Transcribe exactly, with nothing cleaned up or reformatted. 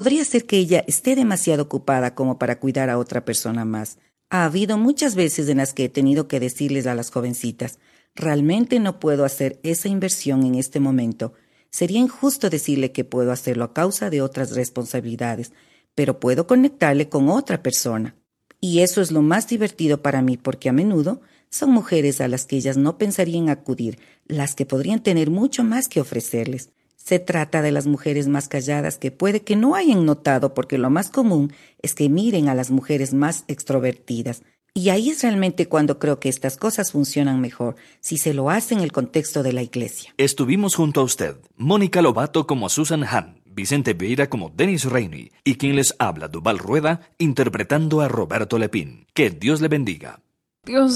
podría ser que ella esté demasiado ocupada como para cuidar a otra persona más. Ha habido muchas veces en las que he tenido que decirles a las jovencitas, realmente no puedo hacer esa inversión en este momento. Sería injusto decirle que puedo hacerlo a causa de otras responsabilidades, pero puedo conectarle con otra persona. Y eso es lo más divertido para mí porque a menudo son mujeres a las que ellas no pensarían acudir, las que podrían tener mucho más que ofrecerles. Se trata de las mujeres más calladas que puede que no hayan notado porque lo más común es que miren a las mujeres más extrovertidas. Y ahí es realmente cuando creo que estas cosas funcionan mejor, si se lo hace en el contexto de la iglesia. Estuvimos junto a usted, Mónica Lobato como Susan Hahn, Vicente Vieira como Dennis Rainey y quien les habla, Duval Rueda, interpretando a Roberto Lepín. Que Dios le bendiga. Dios